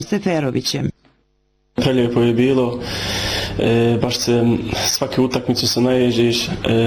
Seferovićem. Prelijepo je bilo, baš se svake utakmicu se naježiš,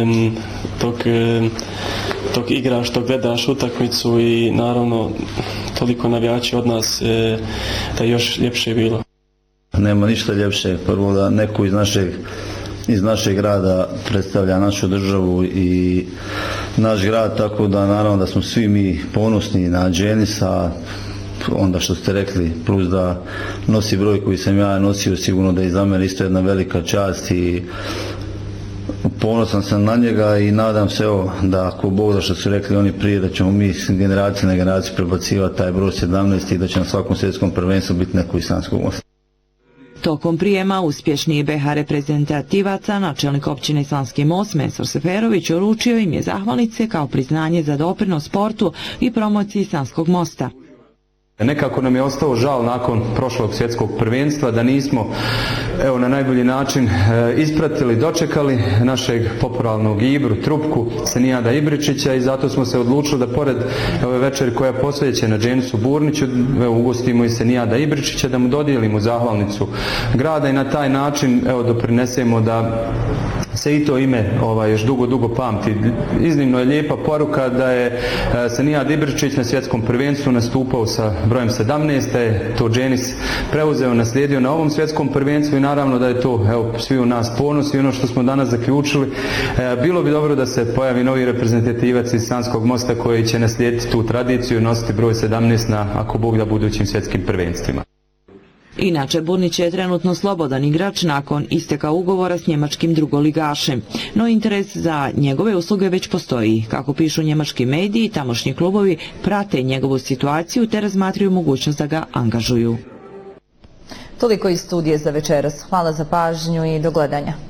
dok igraš, dok gledaš utakmicu i naravno toliko navijači od nas da je još ljepše bilo. Nema ništa ljepše, prvo da neko iz našeg grada predstavlja našu državu i naš grad, tako da naravno da smo svi mi ponosni na Dženisa, onda što ste rekli, plus da nosi broj koji sam ja nosio, sigurno da je za mene isto jedna velika čast i ponosan sam na njega i nadam se da ako Bog da što su rekli oni prije, da ćemo mi generacije na generaciju prebacivati taj broj 17 i da će na svakom svjetskom prvenstvu biti neko iz Sanskog Mosta. Tokom prijema uspješnih BH reprezentativaca načelnik općine Slanski Most Mensur Seferović uručio im je zahvalnice kao priznanje za doprinos sportu i promociji Sanskog Mosta. Nekako nam je ostao žal nakon prošlog svjetskog prvenstva da nismo na najbolji način ispratili, dočekali našeg popularnog Ibru, Trupku, Senijada Ibričića i zato smo se odlučili da pored ove večeri koja je posvećena Dženisu Burniću ugostimo i Senijada Ibričića, da mu dodijelimo zahvalnicu grada i na taj način doprinesemo da se i to ime još dugo pamti. Iznimno je lijepa poruka da je Senijad Ibričić na svjetskom prvenstvu nastupao sa brojem 17, je to Dženis preuzeo, naslijedio na ovom svjetskom prvenstvu i naravno da je to svi u nas ponos i ono što smo danas zaključili. Bilo bi dobro da se pojavi novi reprezentativac iz Sanskog Mosta koji će naslijediti tu tradiciju i nositi broj 17 na, ako Bog da, budućim svjetskim prvenstvima. Inače, Burnić je trenutno slobodan igrač nakon isteka ugovora s njemačkim drugoligašem, no interes za njegove usluge već postoji. Kako pišu njemački mediji, tamošnji klubovi prate njegovu situaciju te razmatraju mogućnost da ga angažuju. Toliko iz studije za večeras. Hvala za pažnju i do gledanja.